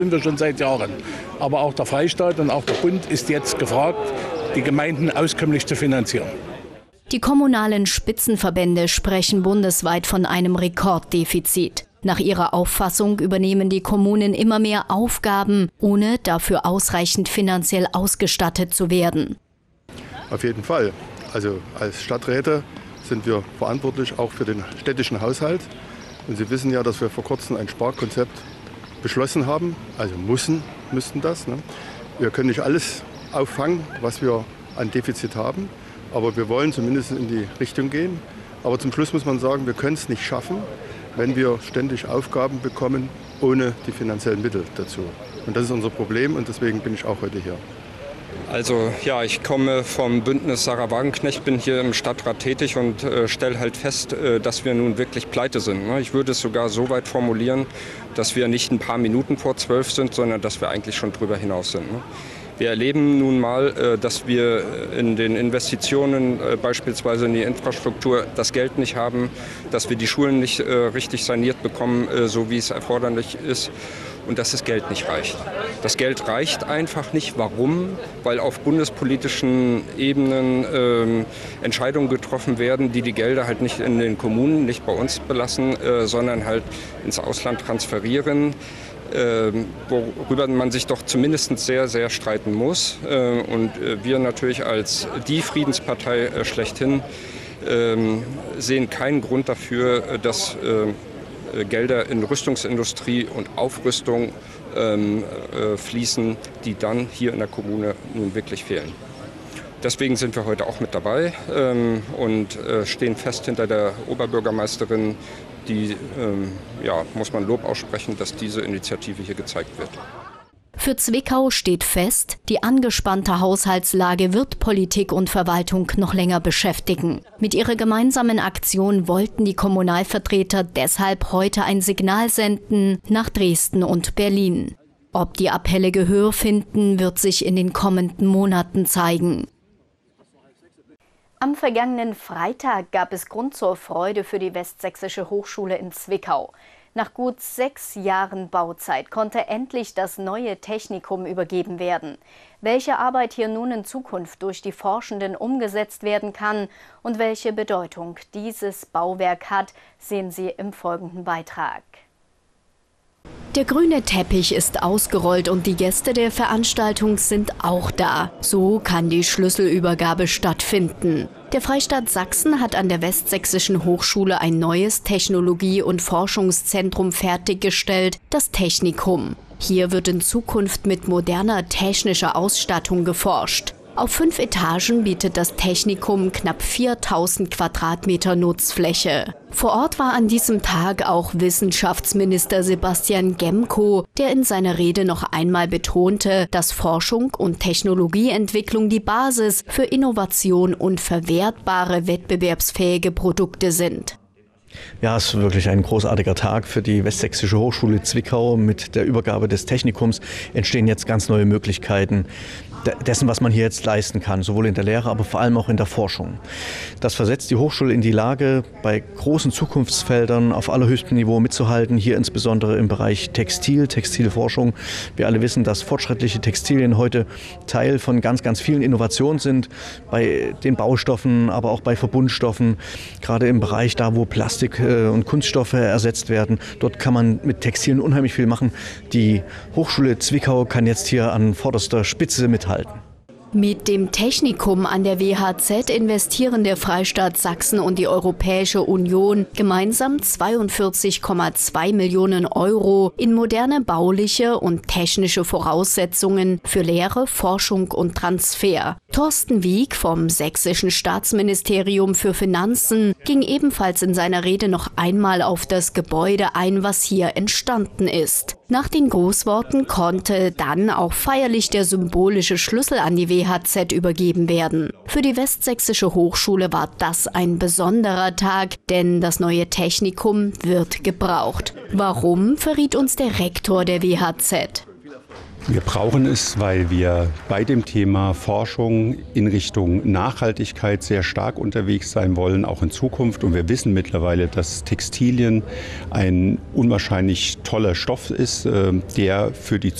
Sind wir schon seit Jahren. Aber auch der Freistaat und auch der Bund ist jetzt gefragt, die Gemeinden auskömmlich zu finanzieren. Die kommunalen Spitzenverbände sprechen bundesweit von einem Rekorddefizit. Nach ihrer Auffassung übernehmen die Kommunen immer mehr Aufgaben, ohne dafür ausreichend finanziell ausgestattet zu werden. Auf jeden Fall. Also als Stadträte sind wir verantwortlich auch für den städtischen Haushalt. Und Sie wissen ja, dass wir vor kurzem ein Sparkonzept beschlossen haben. Also müssten das. Ne? Wir können nicht alles auffangen, was wir an Defizit haben. Aber wir wollen zumindest in die Richtung gehen. Aber zum Schluss muss man sagen, wir können es nicht schaffen, wenn wir ständig Aufgaben bekommen, ohne die finanziellen Mittel dazu. Und das ist unser Problem und deswegen bin ich auch heute hier. Also ja, ich komme vom Bündnis Sarah Wagenknecht, bin hier im Stadtrat tätig und stelle halt fest, dass wir nun wirklich pleite sind. Ne? Ich würde es sogar so weit formulieren, dass wir nicht ein paar Minuten vor 12 sind, sondern dass wir eigentlich schon drüber hinaus sind. Ne? Wir erleben nun mal, dass wir in den Investitionen, beispielsweise in die Infrastruktur, das Geld nicht haben, dass wir die Schulen nicht richtig saniert bekommen, so wie es erforderlich ist, und dass das Geld nicht reicht. Das Geld reicht einfach nicht. Warum? Weil auf bundespolitischen Ebenen Entscheidungen getroffen werden, die Gelder halt nicht in den Kommunen, nicht bei uns belassen, sondern halt ins Ausland transferieren. Worüber man sich doch zumindest sehr, sehr streiten muss. Und wir natürlich als die Friedenspartei schlechthin sehen keinen Grund dafür, dass Gelder in Rüstungsindustrie und Aufrüstung fließen, die dann hier in der Kommune nun wirklich fehlen. Deswegen sind wir heute auch mit dabei und stehen fest hinter der Oberbürgermeisterin, die, muss man Lob aussprechen, dass diese Initiative hier gezeigt wird. Für Zwickau steht fest, die angespannte Haushaltslage wird Politik und Verwaltung noch länger beschäftigen. Mit ihrer gemeinsamen Aktion wollten die Kommunalvertreter deshalb heute ein Signal senden nach Dresden und Berlin. Ob die Appelle Gehör finden, wird sich in den kommenden Monaten zeigen. Am vergangenen Freitag gab es Grund zur Freude für die Westsächsische Hochschule in Zwickau. Nach gut 6 Jahren Bauzeit konnte endlich das neue Technikum übergeben werden. Welche Arbeit hier nun in Zukunft durch die Forschenden umgesetzt werden kann und welche Bedeutung dieses Bauwerk hat, sehen Sie im folgenden Beitrag. Der grüne Teppich ist ausgerollt und die Gäste der Veranstaltung sind auch da. So kann die Schlüsselübergabe stattfinden. Der Freistaat Sachsen hat an der Westsächsischen Hochschule ein neues Technologie- und Forschungszentrum fertiggestellt, das Technikum. Hier wird in Zukunft mit moderner technischer Ausstattung geforscht. Auf 5 Etagen bietet das Technikum knapp 4000 Quadratmeter Nutzfläche. Vor Ort war an diesem Tag auch Wissenschaftsminister Sebastian Gemko, der in seiner Rede noch einmal betonte, dass Forschung und Technologieentwicklung die Basis für Innovation und verwertbare, wettbewerbsfähige Produkte sind. Ja, es ist wirklich ein großartiger Tag für die Westsächsische Hochschule Zwickau. Mit der Übergabe des Technikums entstehen jetzt ganz neue Möglichkeiten dessen, was man hier jetzt leisten kann, sowohl in der Lehre, aber vor allem auch in der Forschung. Das versetzt die Hochschule in die Lage, bei großen Zukunftsfeldern auf allerhöchstem Niveau mitzuhalten, hier insbesondere im Bereich Textilforschung. Wir alle wissen, dass fortschrittliche Textilien heute Teil von ganz, ganz vielen Innovationen sind, bei den Baustoffen, aber auch bei Verbundstoffen, gerade im Bereich da, wo Plastik und Kunststoffe ersetzt werden. Dort kann man mit Textilien unheimlich viel machen. Die Hochschule Zwickau kann jetzt hier an vorderster Spitze mithalten. Mit dem Technikum an der WHZ investieren der Freistaat Sachsen und die Europäische Union gemeinsam 42,2 Millionen Euro in moderne bauliche und technische Voraussetzungen für Lehre, Forschung und Transfer. Thorsten Wieck vom Sächsischen Staatsministerium für Finanzen ging ebenfalls in seiner Rede noch einmal auf das Gebäude ein, was hier entstanden ist. Nach den Grußworten konnte dann auch feierlich der symbolische Schlüssel an die WHZ übergeben werden. Für die Westsächsische Hochschule war das ein besonderer Tag, denn das neue Technikum wird gebraucht. Warum, verriet uns der Rektor der WHZ. Wir brauchen es, weil wir bei dem Thema Forschung in Richtung Nachhaltigkeit sehr stark unterwegs sein wollen, auch in Zukunft. Und wir wissen mittlerweile, dass Textilien ein unwahrscheinlich toller Stoff ist, der für die